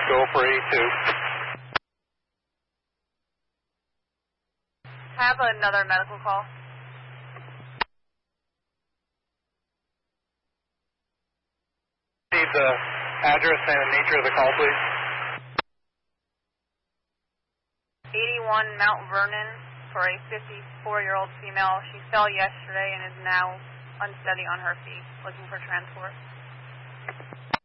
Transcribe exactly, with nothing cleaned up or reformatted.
go for A two. Have another medical call. Need the address and nature of the call, please. eighty-one Mount Vernon for a fifty-four-year-old female. She fell yesterday and is now unsteady on her feet, looking for transport.